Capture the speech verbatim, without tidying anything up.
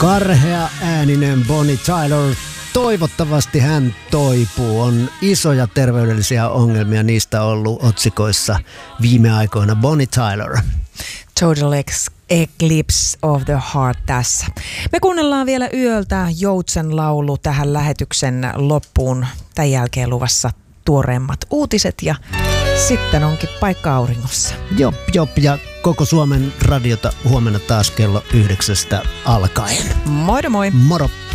Karhea ääninen Bonnie Tyler. Toivottavasti hän toipuu. On isoja terveydellisiä ongelmia, niistä on ollut otsikoissa viime aikoina. Bonnie Tyler. Total Eclipse of the Heart tässä. Me kuunnellaan vielä yöltä Joutsen laulu tähän lähetyksen loppuun. Tämän jälkeen luvassa tuoreimmat uutiset ja sitten onkin paikka auringossa. Jop, jop, ja koko Suomen radiota huomenna taas kello yhdeksästä alkaen. Moi moi! Moro!